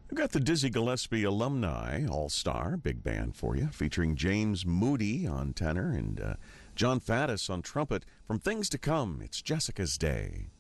I've got the Dizzy Gillespie Alumni All-Star Big Band for you, featuring James Moody on tenor and John Faddis on trumpet. From Things to Come, it's Jessica's Day.